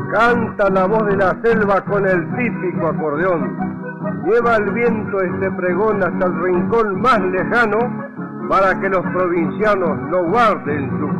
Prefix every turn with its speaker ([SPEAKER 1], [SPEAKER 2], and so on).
[SPEAKER 1] Canta la voz de la selva con el típico acordeón. Lleva el viento este pregón hasta el rincón más lejano para que los provincianos lo guarden su